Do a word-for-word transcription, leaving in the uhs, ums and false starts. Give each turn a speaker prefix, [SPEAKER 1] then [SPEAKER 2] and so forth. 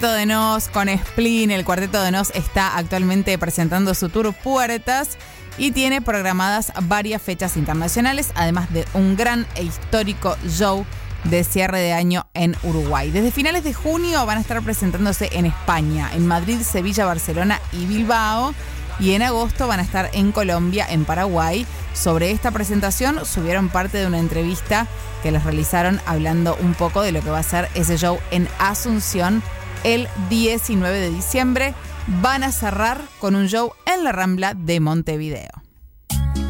[SPEAKER 1] de Nos con Spleen. El Cuarteto de Nos está actualmente presentando su tour Puertas y tiene programadas varias fechas internacionales, además de un gran e histórico show de cierre de año en Uruguay. Desde finales de junio van a estar presentándose en España, en Madrid, Sevilla, Barcelona y Bilbao. Y en agosto van a estar en Colombia, en Paraguay. Sobre esta presentación subieron parte de una entrevista que les realizaron hablando un poco de lo que va a ser ese show en Asunción el diecinueve de diciembre. Van a cerrar con un show en la Rambla de Montevideo.